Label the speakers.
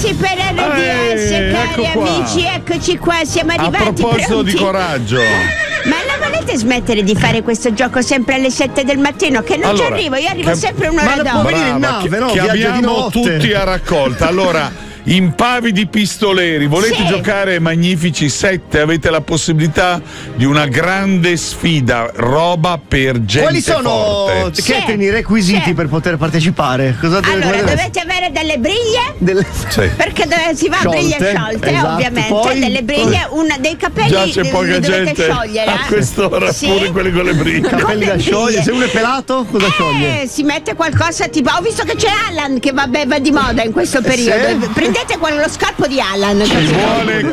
Speaker 1: amici per RDS, cari
Speaker 2: ecco qua.
Speaker 1: amici, eccoci qua, siamo
Speaker 2: A
Speaker 1: arrivati.
Speaker 2: proposito di
Speaker 1: pronti?
Speaker 2: coraggio,
Speaker 1: Ma non volete smettere di fare questo gioco sempre alle 7 del mattino? Che non ci arrivo, io arrivo sempre un'ora dopo.
Speaker 2: chiamiamo tutti a raccolta. Allora, impavidi pistolieri, volete giocare ai Magnifici 7? Avete la possibilità di una grande sfida, roba per gente
Speaker 3: Quali sono
Speaker 2: forte.
Speaker 3: i requisiti per poter partecipare?
Speaker 1: Allora, dovete avere delle briglie.
Speaker 2: Sì.
Speaker 1: Perché si va a briglie sciolte,
Speaker 3: esatto.
Speaker 1: ovviamente.
Speaker 3: Poi-
Speaker 1: delle briglie, dei capelli
Speaker 2: Già c'è poca
Speaker 1: li dovete
Speaker 2: gente
Speaker 1: sciogliere.
Speaker 2: a quest'ora,
Speaker 1: Sì.
Speaker 2: pure quelli con le briglie.
Speaker 3: Capelli da sciogliere. Se uno è pelato, cosa scioglie?
Speaker 1: Si mette qualcosa tipo. Ho visto che c'è Alan che va di moda in questo periodo.
Speaker 3: Sì.
Speaker 1: Prendete lo scarpo di Alan.
Speaker 2: Ci vuole